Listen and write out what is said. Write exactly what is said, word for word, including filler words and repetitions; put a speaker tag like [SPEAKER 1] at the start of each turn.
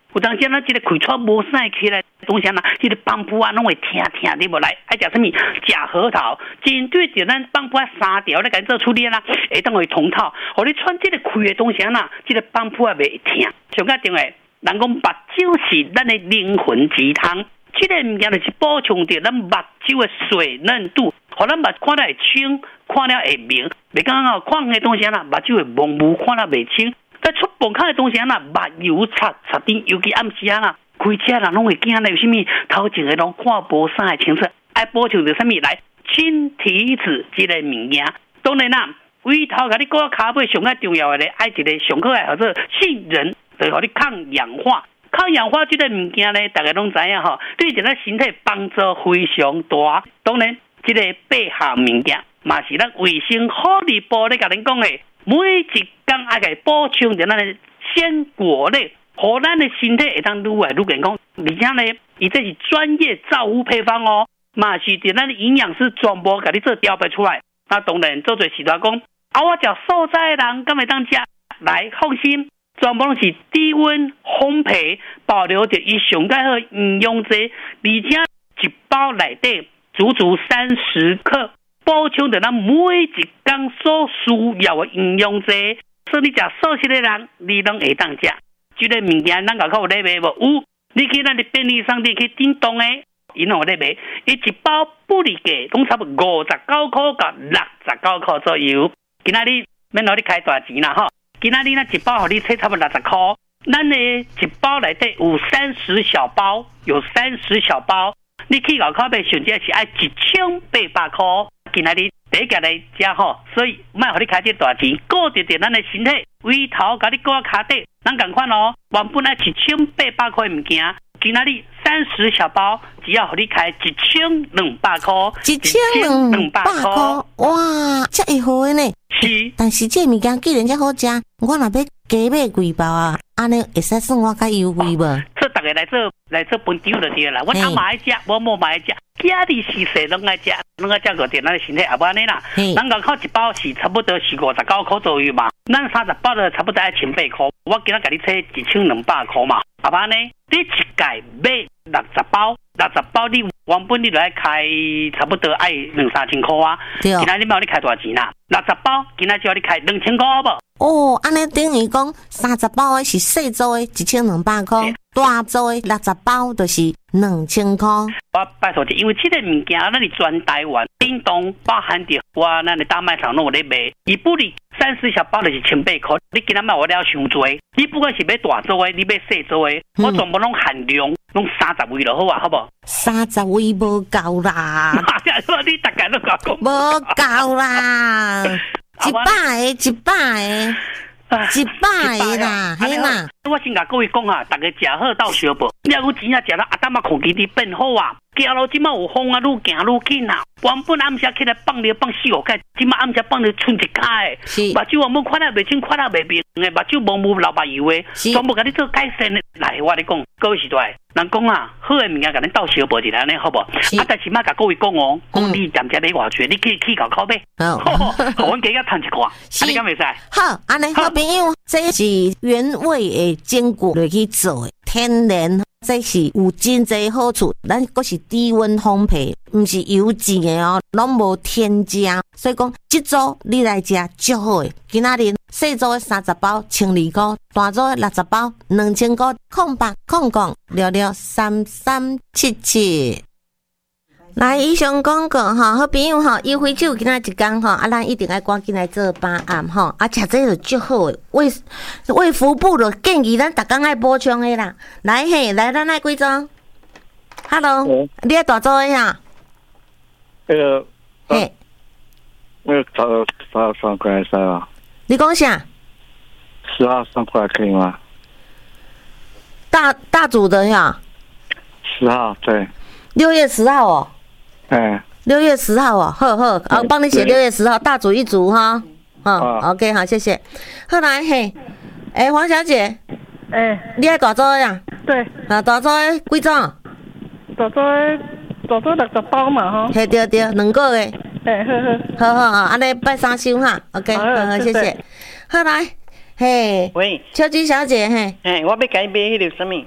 [SPEAKER 1] 有当时咱这个开窗无散起来，东西呐，这个帮浦啊，拢会疼疼的无来，爱食什么？食核桃，针对着咱帮浦啊三条咧，甲做处理啦，会当会通透。互你穿这个开的东西呐，这个帮浦啊袂疼。上较重要，人讲目睭是咱的灵魂之汤，这个物件就是补充着咱目睭的水嫩度，互咱目看了会清，看了会明。袂讲哦，看个东西呐，目睭会模糊，看了袂清。在出门看的东西呐，目油擦擦点，尤其暗时啊啦，开车啦，拢会惊咧有啥物头前的拢看无啥的清楚，爱补充着啥物来氢体脂这个物件。当然啦，胃头甲你讲骹尾上较重要的咧，爱一个上可爱或者杏仁，就互你抗氧化。抗氧化这个物件咧，大家拢知影吼，对咱身体帮助非常大。当然，这个八项物件嘛是咱卫生福利部咧甲恁讲的。每一天爱给补充着咱的鲜果类，互咱的身体会当愈来愈健康。而且呢，伊这是专业造物配方哦，嘛是伫咱的营养师全部给你做调配出来。那当然做做时代讲，啊，我食素菜的人敢会当食？来放心，全部拢是低温烘焙，保留着伊上介好营养剂，而且一包内底足足三十克。补充着咱每一天所需要的营养剂，所以你食素食的人，你拢会当食。这个物件咱外口有咧卖无？有，你去咱的便利商店去叮当的，因有咧卖。伊一包不离价，拢差不多五十九块到六十九块左右。今仔日免互你开大钱啦吼！今仔日咱一包互你切差不多六十块。咱的一包内底有三十小包，有三十小包。你去外口买上只是爱一千八百块。今仔日第一家来食吼，所以莫互你开这大钱，顾着着咱的身体，胃头甲你挂卡底，咱共款哦。原本来一千八百块物件，今仔日三十小包，只要互你开一千两百块，
[SPEAKER 2] 一千两百块，哇，这会好的呢。
[SPEAKER 1] 是，
[SPEAKER 2] 但是这物件既然这好食，我若要加买几包啊，安尼会使算我较优惠无？
[SPEAKER 1] 这大家来做来做分场就对啦。我阿妈爱食，我某嘛爱食。家里是谁拢爱食，拢爱食个点咱的身体也无安尼啦。咱外口一包是差不多是五十九块左右嘛，咱三十包就差不多爱千八块。我今仔甲你切一千两百块嘛，也无安尼。你一届买六十包，六十包你原本你就爱开差不多爱两三千块啊。今仔你冇你开多少钱啦？六十包今仔就要你开两千块好无？
[SPEAKER 2] 哦，安尼等于讲三十包的是细组的，一千两百块；大组的六十包就是两千块。
[SPEAKER 1] 我拜托者，因为这个物件，咱是全台湾叮当包含着我咱的大卖场拢有咧卖，伊不离三十小包就是千八块。你今仔买我了伤多，你不管是买大组的，你买细组的，嗯、我全部拢限量，拢三十位就好啊，好不？
[SPEAKER 2] 三十位无够啦！
[SPEAKER 1] 你大概都讲
[SPEAKER 2] 无够啦！一百个，一百个，一百个啦，嘿啦！
[SPEAKER 1] 我先甲各位讲啊，大家食好到小宝，你有钱啊，食到阿达嘛空气滴变好啊！行路即马有风啊，愈行愈紧啊！原本暗时起来放尿放四五盖，即马暗时放尿剩一盖的，目睭原本看了袂清，看了袂明的，目睭模糊流白油的，全部甲你做改善的。来，我咧讲，各位时代，人讲啊，好的物件甲恁倒小宝一下呢，好不？啊，但是莫甲各位讲哦，讲你店家咧偌济，你可以去搞口碑，好，互阮加个趁一寡，安尼敢袂使？
[SPEAKER 2] 好，安尼好朋友，这是原味的坚果落去做的，天然。这是有真侪好处，咱阁是低温烘焙，毋是油煎的哦，拢无添加，所以讲这组你来食足好诶。今仔日细组的三十包千二块，大组的六十包两千块，空白空空六六三三七七。来，以上广告哈，好朋友哈，优惠酒今仔一天哈，啊，咱一定要赶紧来做把案哈，啊，食这就足好诶，卫卫福部就建议咱逐工爱补充的啦。来嘿，来咱来几种 ？Hello，、嗯、你爱大组的呀？
[SPEAKER 3] 那个，
[SPEAKER 2] 嘿，
[SPEAKER 3] 那个十十三块三啊？
[SPEAKER 2] 你讲啥？
[SPEAKER 3] 十二三块可以吗？
[SPEAKER 2] 大大组的呀？
[SPEAKER 3] 十号对。
[SPEAKER 2] 六月十号哦。
[SPEAKER 3] 哎，
[SPEAKER 2] 六月十号哦，好好，我帮你写六月十号，大组一组哈，哦 ，OK， 好，谢谢。后来嘿，哎、欸，黄小姐，
[SPEAKER 4] 哎、欸，
[SPEAKER 2] 你爱大组呀？
[SPEAKER 4] 对，
[SPEAKER 2] 啊，大组几种？
[SPEAKER 4] 大组大组六十包嘛哈。
[SPEAKER 2] 嘿，对对，两个月。
[SPEAKER 4] 哎、欸，好好，
[SPEAKER 2] 好好好，安尼拜三收哈 ，OK， 好好，谢谢。后来，嘿，
[SPEAKER 1] 喂，
[SPEAKER 2] 秋菊小姐，嘿，
[SPEAKER 1] 哎，我要甲你买迄个什么？